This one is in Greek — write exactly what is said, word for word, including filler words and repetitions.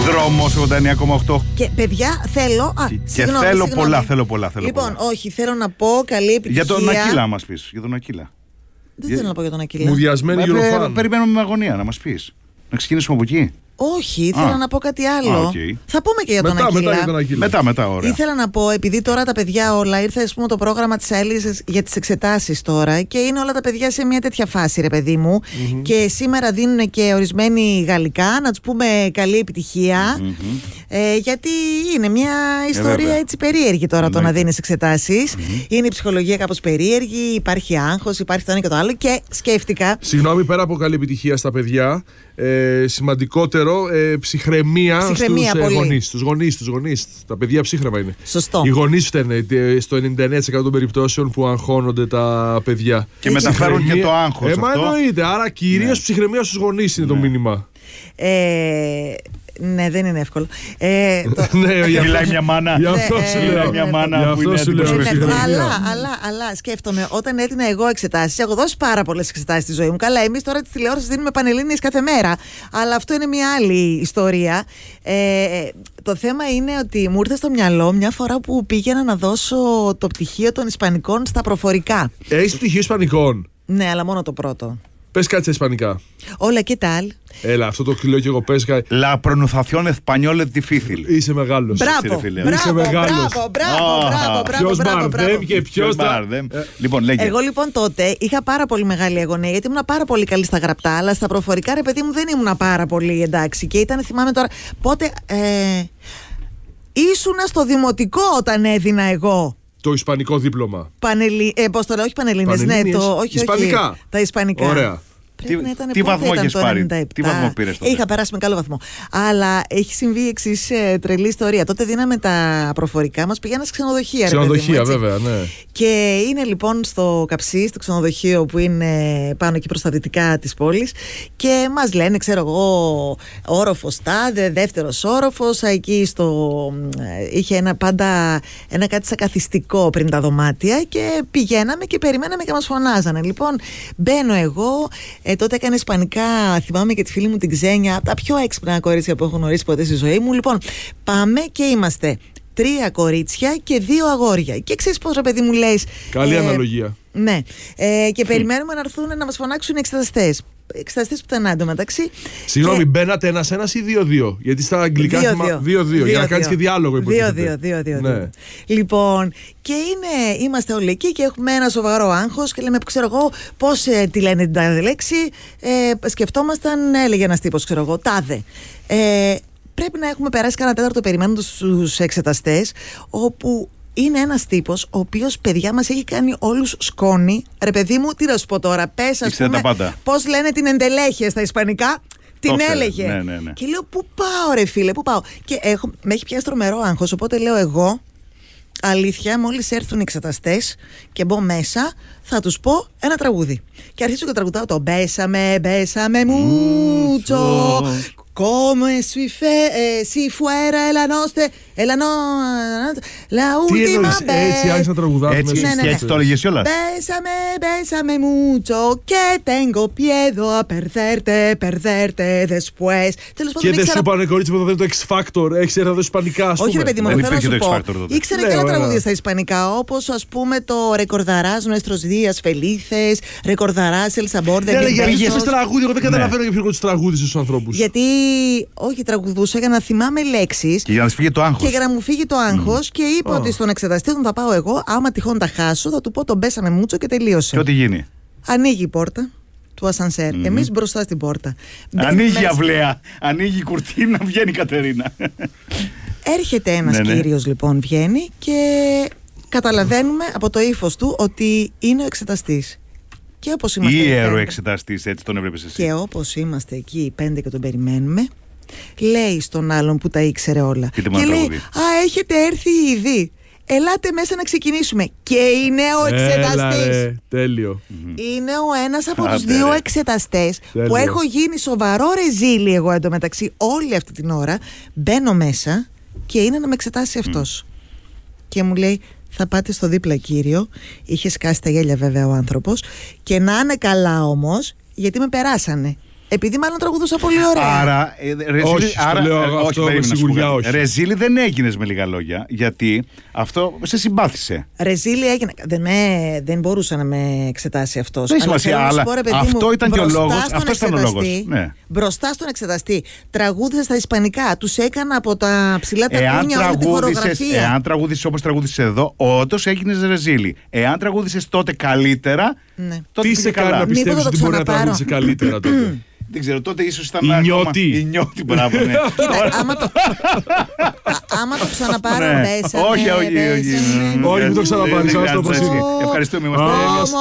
Δρόμος ογδόντα εννέα κόμμα οκτώ. Και παιδιά, θέλω. Α, Και συγγνώμη, θέλω συγγνώμη. πολλά, θέλω πολλά. Θέλω Λοιπόν, πολλά. όχι, θέλω να πω καλή επιτυχία. Για τον Ακύλα, μας πεις. Για τον Ακύλα. Δεν θέλω να πω για τον Ακύλα. Μουδιασμένη Eurofan. Περιμένουμε με αγωνία να μας πεις. Να ξεκινήσουμε από εκεί. Όχι, ήθελα Α. να πω κάτι άλλο. Α, okay. Θα πούμε και για τον Μετά, Ακύλα. μετά για τον Ακύλα. Μετά, μετά, ωραία. Ήθελα να πω, επειδή τώρα τα παιδιά όλα ήρθε ας πούμε, το πρόγραμμα της Αέλης για τις εξετάσεις τώρα και είναι όλα τα παιδιά σε μια τέτοια φάση, ρε παιδί μου. Mm-hmm. Και σήμερα δίνουν και ορισμένοι γαλλικά, να τους πούμε καλή επιτυχία. Mm-hmm. Ε, γιατί είναι μια ιστορία ε, έτσι περίεργη τώρα το ναι. να δίνεις εξετάσεις. Mm-hmm. Είναι η ψυχολογία κάπως περίεργη, υπάρχει άγχος, υπάρχει το ένα και το άλλο. Και σκέφτηκα. Συγγνώμη, πέρα από καλή επιτυχία στα παιδιά, ε, σημαντικότερο ε, ψυχραιμία, Ψυχραιμία στους ε, πολύ. γονείς. Στους γονείς, στους γονείς. Τα παιδιά ψύχρεμα είναι. Σωστό. Οι γονείς φταίνε ε, στο ενενήντα εννέα τοις εκατό των περιπτώσεων που αγχώνονται τα παιδιά. Και μεταφέρουν και το άγχος. Ε, μα αυτό. εννοείται. Άρα κυρίως ναι. ψυχραιμία στους γονείς είναι ναι. το μήνυμα. Ε, ναι, δεν είναι εύκολο. Ε, το... ναι, μιλάει μια μάνα. Γι' αυτό σου λέω. Μιλάει μια μάνα που είναι έτοιμη. Αλλά, αλλά, αλλά σκέφτομαι, όταν έδινα εγώ εξετάσεις, έχω δώσει πάρα πολλές εξετάσεις στη ζωή μου. Καλά, εμείς τώρα τις τηλεόρασες δίνουμε πανελλήνιες κάθε μέρα. Αλλά αυτό είναι μια άλλη ιστορία. Ε, το θέμα είναι ότι μου ήρθε στο μυαλό μια φορά που πήγαινα να δώσω το πτυχίο των Ισπανικών στα προφορικά. Έχεις πτυχίο Ισπανικών? Ναι, αλλά μόνο το πρώτο. Πες κάτι σε Ισπανικά. Όλα και tal. Έλα, αυτό το λέω και εγώ. Πες κάτι. La pronunciación española es difícil. Είσαι μεγάλος. Μπράβο, μπράβο, μπράβο, μπράβο, μπράβο. Ποιος Μπαρδέμ και ποιος Μπαρδέμ. Λοιπόν, λέγε. Εγώ λοιπόν τότε είχα πάρα πολύ μεγάλη αγωνία γιατί ήμουν πάρα πολύ καλή στα γραπτά, αλλά στα προφορικά ρε παιδί μου δεν ήμουν πάρα πολύ εντάξει. Και ήταν, θυμάμαι τώρα, πότε. Ε, ήσουνα στο δημοτικό όταν έδινα εγώ. Το ισπανικό δίπλωμα. Πανελι... Ε, πώς το λέω, όχι πανελλήνιες, ναι, το. Όχι, Ισπανικά. Όχι, τα ισπανικά. Ωραία. Τι, τι βαθμό έχεις πάρει, τι βαθμό πήρες τότε? Είχα περάσει με καλό βαθμό. Αλλά έχει συμβεί εξής ε, τρελή ιστορία. Τότε δίναμε τα προφορικά μας, πηγαίνα σε ξενοδοχεία. Ξενοδοχεία, ρε παιδί μου, βέβαια, ναι. Και είναι λοιπόν στο Καψί, στο ξενοδοχείο που είναι πάνω εκεί προς τα δυτικά της πόλης. Και μας λένε, ξέρω εγώ, όροφος τάδε, δεύτερος όροφος. Εκεί στο. Είχε ένα, πάντα ένα κάτι σακαθιστικό πριν τα δωμάτια. Και πηγαίναμε και περιμέναμε και μας φωνάζανε. Λοιπόν, μπαίνω εγώ. Ε, τότε έκανε ισπανικά, θυμάμαι και τη φίλη μου την Ξένια, από τα πιο έξυπνα κορίτσια που έχω γνωρίσει ποτέ στη ζωή μου. Λοιπόν, πάμε και είμαστε τρία κορίτσια και δύο αγόρια. Και ξέρεις πώς, ρε παιδί μου, λες. Καλή ε, αναλογία. Ναι. Ε, και περιμένουμε να έρθουν να μας φωνάξουν οι εξεταστές. Εξεταστές πουθενά εντωμεταξύ. Συγγνώμη, και... μπαίνατε ένας-ένας ή δύο-δύο? Γιατί στα αγγλικά δύο-δύο. Για να κάνεις και διάλογο, υποτίθεται. δύο-δύο. Ναι. Λοιπόν, και είναι, είμαστε όλοι εκεί και έχουμε ένα σοβαρό άγχος και λέμε, ξέρω εγώ, πώς ε, τη λένε την τάδε λέξη. Ε, σκεφτόμασταν, έλεγε ένας τύπος, ξέρω εγώ, τάδε. Ε, πρέπει να έχουμε περάσει κανένα τέταρτο περιμένοντας τους εξεταστές, όπου. Είναι ένας τύπος ο οποίος, παιδιά, μας έχει κάνει όλους σκόνη. Ρε παιδί μου, τι να σου πω τώρα, πες ας πούμε πώς λένε την εντελέχεια στα ισπανικά. Την το έλεγε. Ναι, ναι, ναι. Και λέω, πού πάω ρε φίλε, πού πάω. Και έχω, με έχει πιάσει τρομερό άγχος. Οπότε λέω εγώ, αλήθεια, μόλις έρθουν οι εξεταστές και μπω μέσα, θα τους πω ένα τραγούδι. Και αρχίζω και τραγουδάω το «Μπέσαμε, μπέσαμε μουτσο». Como si, fe, eh, si fuera la noche, la no, la última vez. Έτσι άρχισε να τραγουδάς. Έτσι, ναι, ναι, ναι. Έτσι το έλεγες κιόλας. Bésame, bésame mucho, que tengo miedo a perderte, perderte después. Και δεν σου είπανε κορίτσι που θα το X Factor, έχεις έρθει να δώσεις ισπανικά, ας πούμε. Όχι ρε παιδί μου, θέλω να σου πω. Ήξερε και ένα τραγούδι στα ισπανικά, όπως ας πούμε το «Recordarás nuestros días felices», «Recordarás el sabor de mis besos». Πήγες τραγούδι, εγώ δεν καταλαβαίνω για ποιο τους τραγούδι στους ανθρώπους. Γιατί όχι, τραγουδούσα για να θυμάμαι λέξεις. Και για να σου φύγει το άγχος. Και για να μου φύγει το άγχος. Mm. Και είπα oh. ότι στον εξεταστή, όταν θα πάω εγώ, άμα τυχόν τα χάσω, θα του πω τον «Μπέσαμε μούτσο» και τελείωσε. Και ό,τι γίνει. Ανοίγει η πόρτα του ασανσέρ. Mm-hmm. Εμείς μπροστά στην πόρτα. Ανοίγει η αυλαία. Ανοίγει η κουρτίνα, βγαίνει η Κατερίνα. Έρχεται ένας ναι, ναι. κύριος λοιπόν, βγαίνει και καταλαβαίνουμε από το ύφος του ότι είναι ο εξεταστής. Και όπως είμαστε Ιερο εξεταστής, έτσι τον έβλεπες εσύ. Και όπως είμαστε εκεί οι πέντε και τον περιμένουμε, λέει στον άλλον που τα ήξερε όλα. Και, και λέει, α, έχετε έρθει ήδη. Ελάτε μέσα να ξεκινήσουμε. Και είναι ο εξεταστής. Έλα, ρε, τέλειο. Είναι ο ένας από τους δύο εξεταστές που έχω γίνει σοβαρό ρεζίλι εγώ εντωμεταξύ όλη αυτή την ώρα. Μπαίνω μέσα και είναι να με εξετάσει αυτός. Mm. Και μου λέει, θα πάτε στο δίπλα κύριο. Είχε σκάσει τα γέλια βέβαια ο άνθρωπος. Και να είναι καλά όμως, γιατί με περάσανε. Επειδή μάλλον τραγουδούσα πολύ ωραία. Άρα, ε, Ρεζίλη, όχι, άρα, το λέω ε, αυτό όχι, με περίμενα να σου πω σιγουριά, κάτι. όχι. Ρεζίλη δεν έγινες με λίγα λόγια, γιατί αυτό σε συμπάθησε. Ρεζίλη έγινε. Δεν, με, δεν μπορούσε να με εξετάσει αυτό. Δεν έχει σημασία, αλλά αυτό ήταν και ο λόγος. Αυτό ήταν ο λόγος. Ναι. Μπροστά στον εξεταστή, τραγούδισα στα ισπανικά. Τους έκανα από τα ψηλά τα Εάν κούνια όλη τη χορογραφία. Εάν τραγούδησες όπως τραγούδησες εδώ, όντως έγινες Ρεζίλη. Εάν τραγούδησες τότε καλύτερα, Ναι. τότε Τι πήγε σε κάνει καλά. να Μήπως πιστεύεις θα το ότι μπορεί να ξαναπάρω. τραγουδήσει καλύτερα τότε? Δεν ξέρω, τότε ίσως ήταν. Η ακόμα- νιώτη. Η νιώτη, μπράβο, ναι. Κοίτα, άμα το, α, άμα το ξαναπάρω, Ναι. μπέσαμε, Όχι, όχι, όχι. μπέσαμε. Όχι, μην το ξαναπάρεις, Δεν άστο χρειάζεται όπως έτσι. είναι. Ευχαριστούμε, είμαστε Α, τέλειος. άστο.